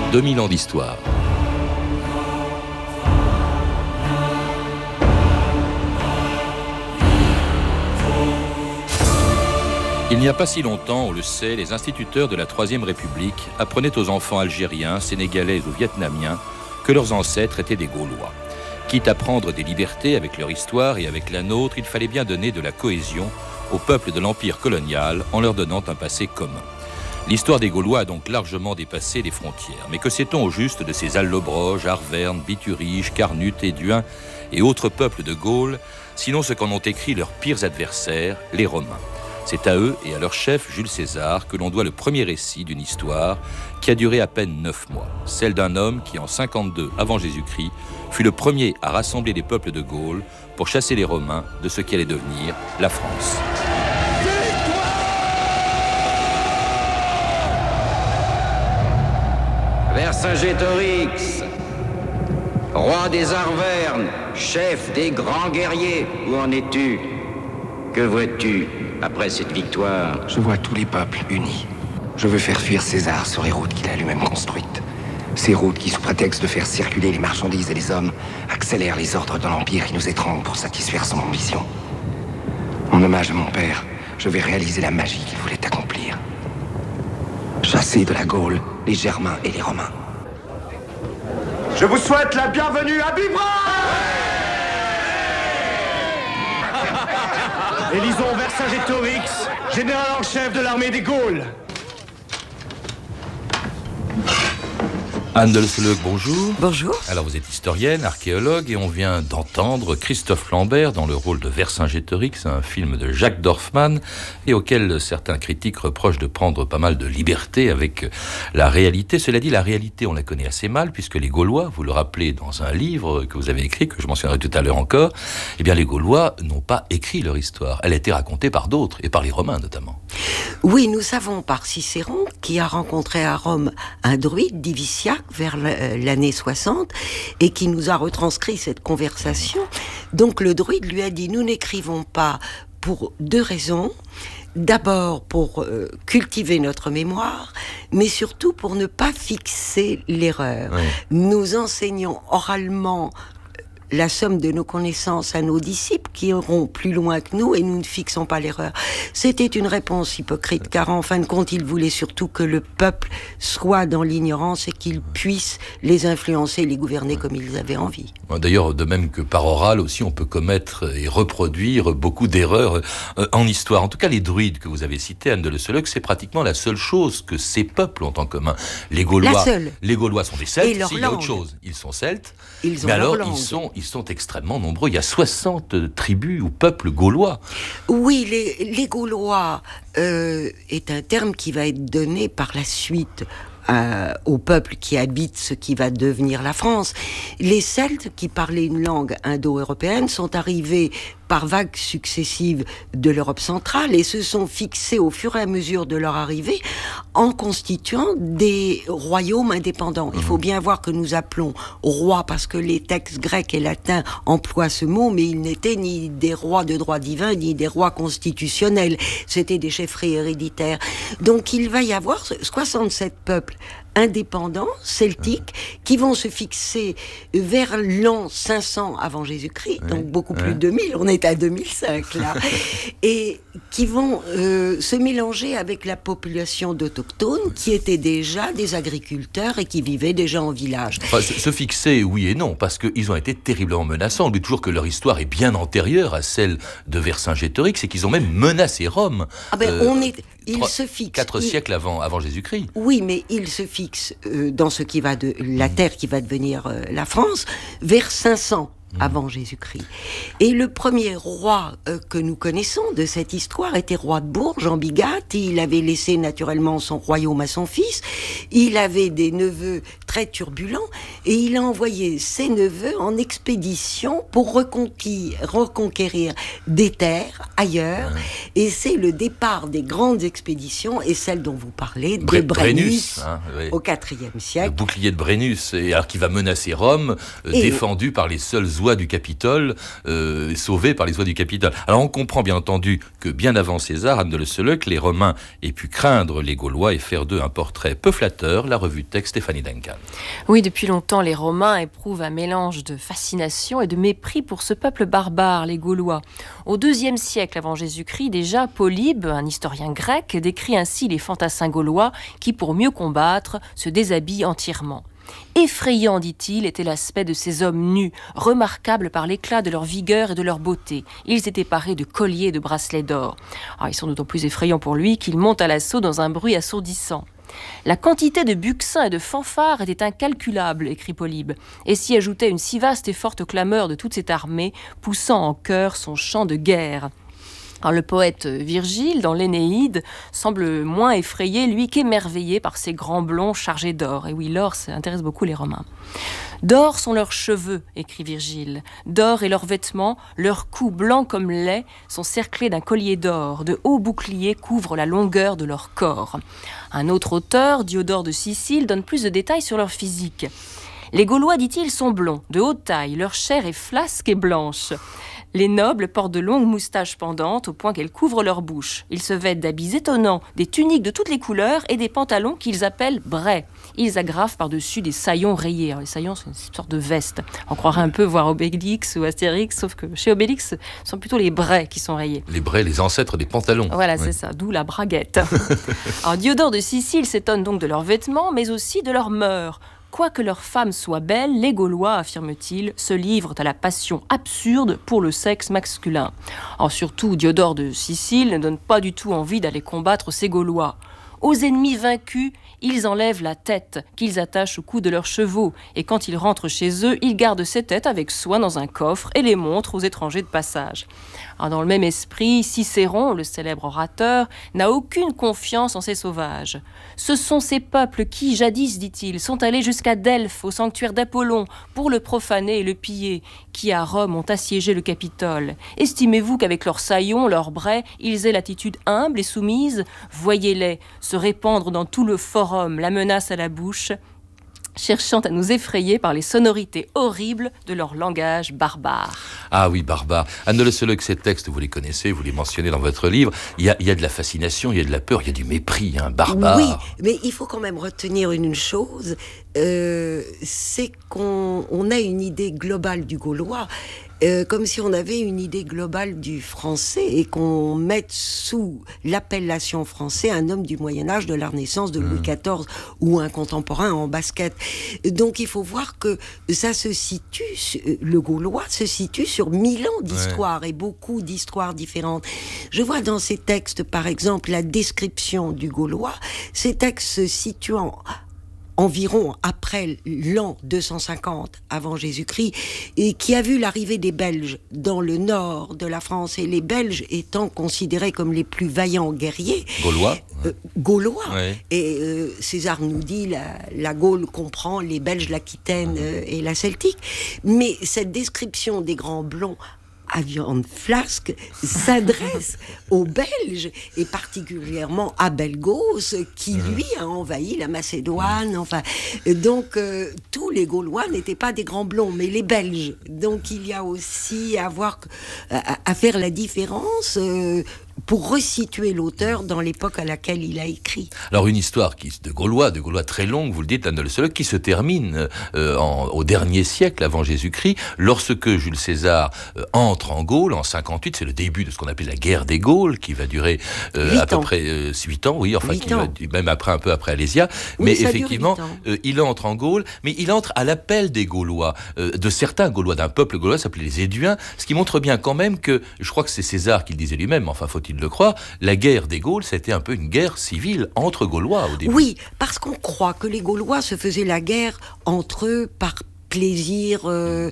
2000 ans d'histoire. Il n'y a pas si longtemps, on le sait, les instituteurs de la Troisième République apprenaient aux enfants algériens, sénégalais ou vietnamiens que leurs ancêtres étaient des Gaulois. Quitte à prendre des libertés avec leur histoire et avec la nôtre, il fallait bien donner de la cohésion aux peuples de l'Empire colonial en leur donnant un passé commun. L'histoire des Gaulois a donc largement dépassé les frontières. Mais que sait-on au juste de ces Allobroges, Arvernes, Bituriges, Carnutes, Éduins et autres peuples de Gaule, sinon ce qu'en ont écrit leurs pires adversaires, les Romains? C'est à eux et à leur chef, Jules César, que l'on doit le premier récit d'une histoire qui a duré à peine 9 mois. Celle d'un homme qui, en 52 avant Jésus-Christ, fut le premier à rassembler les peuples de Gaule pour chasser les Romains de ce qui allait devenir la France. Vercingétorix, roi des Arvernes, chef des grands guerriers, où en es-tu? Que vois-tu après cette victoire? Je vois tous les peuples unis. Je veux faire fuir César sur les routes qu'il a lui-même construites. Ces routes qui, sous prétexte de faire circuler les marchandises et les hommes, accélèrent les ordres de l'Empire qui nous étrangle pour satisfaire son ambition. En hommage à mon père, je vais réaliser la magie qu'il voulait accomplir. Chasser de la Gaule les Germains et les Romains. Je vous souhaite la bienvenue à Bibra! Élisons Vercingétorix, général en chef de l'armée des Gaules. Anne de Lesseleuc, bonjour. Bonjour. Alors vous êtes historienne, archéologue, et on vient d'entendre Christophe Lambert dans le rôle de Vercingétorix, un film de Jacques Dorfman, et auquel certains critiques reprochent de prendre pas mal de liberté avec la réalité. Cela dit, la réalité, on la connaît assez mal, puisque les Gaulois, vous le rappelez dans un livre que vous avez écrit, que je mentionnerai tout à l'heure encore, eh bien les Gaulois n'ont pas écrit leur histoire. Elle a été racontée par d'autres, et par les Romains notamment. Oui, nous savons par Cicéron, qui a rencontré à Rome un druide, Diviciac, vers l'année 60, et qui nous a retranscrit cette conversation. Donc le druide lui a dit, nous n'écrivons pas pour 2 raisons. D'abord pour cultiver notre mémoire, mais surtout pour ne pas fixer l'erreur. Oui. Nous enseignons oralement la somme de nos connaissances à nos disciples qui iront plus loin que nous et nous ne fixons pas l'erreur. C'était une réponse hypocrite, car en fin de compte, il voulait surtout que le peuple soit dans l'ignorance et qu'il puisse les influencer, les gouverner comme ils avaient envie. D'ailleurs, de même que par oral aussi, on peut commettre et reproduire beaucoup d'erreurs en histoire. En tout cas, les druides que vous avez cités, Anne de Lesseleuc, c'est pratiquement la seule chose que ces peuples ont en commun. Les Gaulois sont des Celtes, il y a autre chose. Ils sont Celtes, mais alors ils sont extrêmement nombreux. Il y a 60 tribus ou peuples gaulois. Oui, les Gaulois est un terme qui va être donné par la suite aux peuples qui habitent ce qui va devenir la France. Les Celtes, qui parlaient une langue indo-européenne, sont arrivés par vagues successives de l'Europe centrale et se sont fixés au fur et à mesure de leur arrivée en constituant des royaumes indépendants. Il faut bien voir que nous appelons rois parce que les textes grecs et latins emploient ce mot, mais ils n'étaient ni des rois de droit divin, ni des rois constitutionnels. C'était des chefferies héréditaires. Donc il va y avoir 67 peuples indépendants, celtiques, qui vont se fixer vers l'an 500 avant Jésus-Christ, donc beaucoup plus de 2000, on est à 2005 là, et qui vont se mélanger avec la population d'autochtones qui étaient déjà des agriculteurs et qui vivaient déjà en village. Enfin, se fixer, oui et non, parce qu'ils ont été terriblement menaçants. On dit toujours que leur histoire est bien antérieure à celle de Vercingétorix, et qu'ils ont même menacé Rome. Il se fixe 4 siècles avant Jésus-Christ. Oui, mais il se fixe dans ce qui va de la terre qui va devenir la France vers 500 avant Jésus-Christ. Et le premier roi que nous connaissons de cette histoire était roi de Bourges, Jean Bigat. Il avait laissé naturellement son royaume à son fils. Il avait des neveux très turbulents et il a envoyé ses neveux en expédition pour reconquérir des terres ailleurs. Et c'est le départ des grandes expéditions et celle dont vous parlez de Brennus au IVe siècle. Le bouclier de Brennus, et alors qui va menacer Rome, défendu par les seuls oies du Capitole, sauvés par les oies du Capitole. Alors on comprend bien entendu que bien avant César, Anne de Lesseleuc, les Romains aient pu craindre les Gaulois et faire d'eux un portrait peu flatteur, la revue de texte Stéphanie Duncan. Oui, depuis longtemps, les Romains éprouvent un mélange de fascination et de mépris pour ce peuple barbare, les Gaulois. Au IIe siècle avant Jésus-Christ, déjà, Polybe, un historien grec, décrit ainsi les fantassins gaulois qui, pour mieux combattre, se déshabillent entièrement. Effrayant, dit-il, était l'aspect de ces hommes nus, remarquables par l'éclat de leur vigueur et de leur beauté. Ils étaient parés de colliers et de bracelets d'or. Ils sont d'autant plus effrayants pour lui qu'ils montent à l'assaut dans un bruit assourdissant. La quantité de buccins et de fanfares était incalculable, écrit Polybe, et s'y ajoutait une si vaste et forte clameur de toute cette armée, poussant en chœur son chant de guerre. Alors, le poète Virgile, dans l'Énéide, semble moins effrayé, lui, qu'émerveillé par ces grands blonds chargés d'or. Et oui, l'or, ça intéresse beaucoup les Romains. D'or sont leurs cheveux, écrit Virgile. D'or est leurs vêtements, leurs cous blancs comme lait sont cerclés d'un collier d'or. De hauts boucliers couvrent la longueur de leur corps. Un autre auteur, Diodore de Sicile, donne plus de détails sur leur physique. Les Gaulois, dit-il, sont blonds, de haute taille, leur chair est flasque et blanche. Les nobles portent de longues moustaches pendantes au point qu'elles couvrent leur bouche. Ils se vêtent d'habits étonnants, des tuniques de toutes les couleurs et des pantalons qu'ils appellent braies. Ils agrafent par-dessus des saillons rayés. Alors, les saillons, c'est une sorte de veste. On croirait un peu voir Obélix ou Astérix, sauf que chez Obélix, ce sont plutôt les braies qui sont rayés. Les braies, les ancêtres des pantalons. Voilà, c'est ça, d'où la braguette. Alors, Diodore de Sicile s'étonne donc de leurs vêtements, mais aussi de leurs mœurs. Quoique leurs femmes soient belles, les Gaulois, affirme-t-il, se livrent à la passion absurde pour le sexe masculin. Alors surtout, Diodore de Sicile ne donne pas du tout envie d'aller combattre ces Gaulois. Aux ennemis vaincus, ils enlèvent la tête qu'ils attachent au cou de leurs chevaux et quand ils rentrent chez eux, ils gardent ces têtes avec soin dans un coffre et les montrent aux étrangers de passage. Alors, dans le même esprit, Cicéron, le célèbre orateur, n'a aucune confiance en ces sauvages. Ce sont ces peuples qui, jadis, dit-il, sont allés jusqu'à Delphes, au sanctuaire d'Apollon, pour le profaner et le piller, qui à Rome ont assiégé le Capitole. Estimez-vous qu'avec leurs saillons, leurs braies, ils aient l'attitude humble et soumise ? Voyez-les se répandre dans tout le forum, la menace à la bouche, cherchant à nous effrayer par les sonorités horribles de leur langage barbare. Ah oui, barbare. Anne Le Seleug, ces textes, vous les connaissez, vous les mentionnez dans votre livre. Il y a de la fascination, il y a de la peur, il y a du mépris, barbare. Oui, mais il faut quand même retenir une chose, c'est qu'on a une idée globale du gaulois, comme si on avait une idée globale du français et qu'on mette sous l'appellation français un homme du Moyen-Âge, de la Renaissance, de Louis XIV ou un contemporain en basket. Donc il faut voir que ça se situe, le gaulois se situe sur 1000 ans d'histoire et beaucoup d'histoires différentes. Je vois dans ces textes, par exemple, la description du gaulois, ces textes se situant environ après l'an 250 avant Jésus-Christ, et qui a vu l'arrivée des Belges dans le nord de la France, et les Belges étant considérés comme les plus vaillants guerriers. Gaulois. Ouais. Et César nous dit la Gaule comprend les Belges, l'Aquitaine et la Celtique. Mais cette description des grands blonds à viande flasque s'adresse aux Belges et particulièrement à Belgos qui lui a envahi la Macédoine. Enfin, donc tous les Gaulois n'étaient pas des grands blonds, mais les Belges. Donc il y a aussi à faire la différence pour resituer l'auteur dans l'époque à laquelle il a écrit. Alors une histoire de Gaulois très longue, vous le dites, Anne Le Seleug, qui se termine au dernier siècle avant Jésus-Christ, lorsque Jules César entre en Gaule en 58, c'est le début de ce qu'on appelle la guerre des Gaules, qui va durer à peu près 8 ans, oui, enfin qui va même un peu après Alésia, mais effectivement, il entre en Gaule, mais il entre à l'appel des Gaulois, de certains Gaulois, d'un peuple gaulois s'appelait les Éduins, ce qui montre bien quand même que, je crois que c'est César qui le disait lui-même, enfin faut-il le croire, la guerre des Gaules, c'était un peu une guerre civile entre Gaulois au début. Oui, parce qu'on croit que les Gaulois se faisaient la guerre entre eux par plaisir de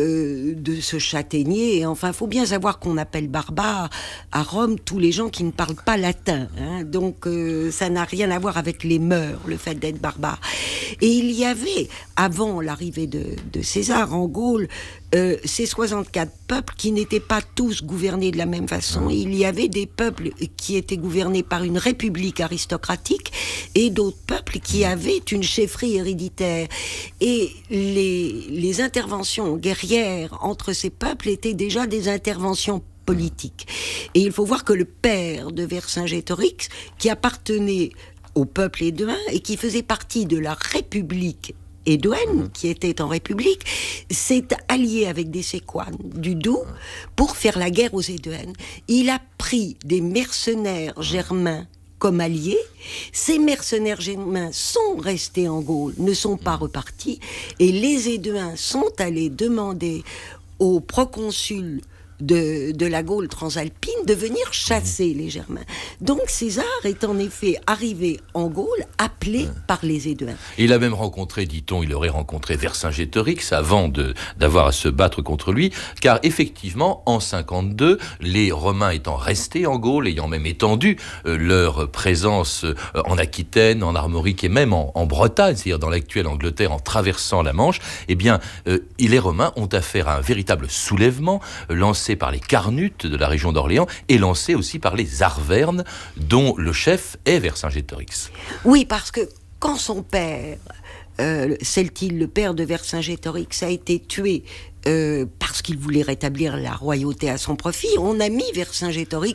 se châtaigner. Enfin, il faut bien savoir qu'on appelle barbares à Rome tous les gens qui ne parlent pas latin. Donc, ça n'a rien à voir avec les mœurs, le fait d'être barbare. Et il y avait, avant l'arrivée de César en Gaule, ces 64 peuples qui n'étaient pas tous gouvernés de la même façon. Il y avait des peuples qui étaient gouvernés par une république aristocratique et d'autres peuples qui avaient une chefferie héréditaire. Et les interventions guerrières entre ces peuples étaient déjà des interventions politiques. Et il faut voir que le père de Vercingétorix, qui appartenait au peuple éduin et qui faisait partie de la République Hédouin, qui était en République, s'est allié avec des Séquanes du Doubs pour faire la guerre aux Hédouins. Il a pris des mercenaires germains comme alliés. Ces mercenaires germains sont restés en Gaule, ne sont pas repartis, et les Hédouins sont allés demander au proconsul de la Gaule transalpine de venir chasser les Germains. Donc César est en effet arrivé en Gaule appelé par les Hédouins. Il a même rencontré, dit-on, il aurait rencontré Vercingétorix avant d'avoir à se battre contre lui, car effectivement, en 52, les Romains étant restés en Gaule, ayant même étendu leur présence en Aquitaine, en Armorique et même en Bretagne, c'est-à-dire dans l'actuelle Angleterre, en traversant la Manche, eh bien, les Romains ont affaire à un véritable soulèvement lancé par les Carnutes de la région d'Orléans et lancé aussi par les Arvernes, dont le chef est Vercingétorix. Oui, parce que quand son père, Celtile, le père de Vercingétorix, a été tué parce qu'il voulait rétablir la royauté à son profit, on a mis Vercingétorix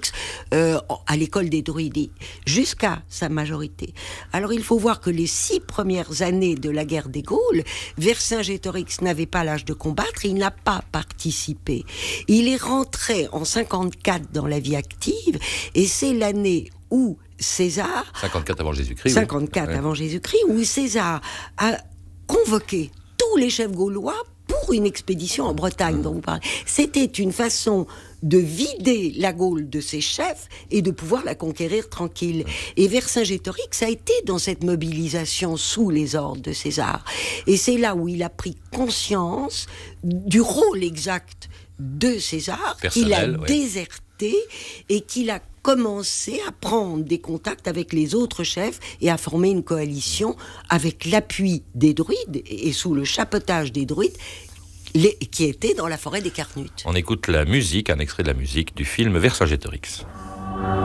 à l'école des druides jusqu'à sa majorité. Alors il faut voir que les 6 premières années de la guerre des Gaules, Vercingétorix n'avait pas l'âge de combattre, il n'a pas participé. Il est rentré en 54 dans la vie active, et c'est l'année où César... 54 avant Jésus-Christ. 54 oui. Avant Jésus-Christ, où César a convoqué tous les chefs gaulois pour une expédition en Bretagne dont vous parlez. C'était une façon de vider la Gaule de ses chefs et de pouvoir la conquérir tranquille. Et Vercingétorix a été dans cette mobilisation sous les ordres de César. Et c'est là où il a pris conscience du rôle exact de César, qu'il a déserté et qu'il a commencé à prendre des contacts avec les autres chefs et à former une coalition avec l'appui des druides et sous le chapeautage des druides qui étaient dans la forêt des Carnutes. On écoute la musique, un extrait de la musique du film Vercingétorix.